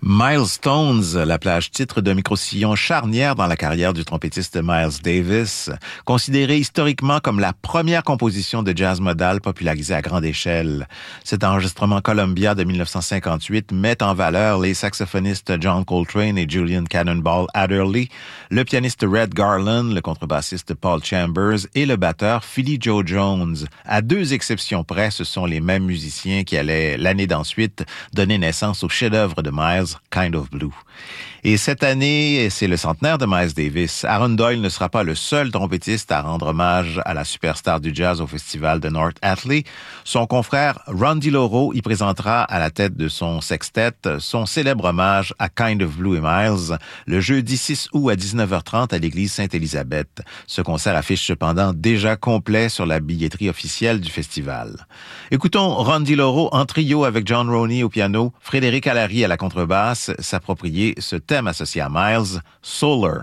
Milestones, la plage titre d'un micro-sillon charnière dans la carrière du trompettiste Miles Davis, considéré historiquement comme la première composition de jazz modal popularisée à grande échelle. Cet enregistrement Columbia de 1958 met en valeur les saxophonistes John Coltrane et Julian Cannonball Adderley, le pianiste Red Garland, le contrebassiste Paul Chambers et le batteur Philly Joe Jones. À deux exceptions près, ce sont les mêmes musiciens qui allaient, l'année d'ensuite, donner naissance au chef-d'œuvre de Miles, Kind of Blue. Et cette année, c'est le centenaire de Miles Davis. Aaron Doyle ne sera pas le seul trompettiste à rendre hommage à la superstar du jazz au festival de North Atlee. Son confrère Ron DiLauro y présentera à la tête de son sextet son célèbre hommage à Kind of Blue et Miles le jeudi 6 août à 19h30 à l'église Sainte-Élisabeth. Ce concert affiche cependant déjà complet sur la billetterie officielle du festival. Écoutons Ron DiLauro en trio avec John Roney au piano, Frédéric Allary à la contrebasse, s'approprier ce thème associé à Miles, Solar.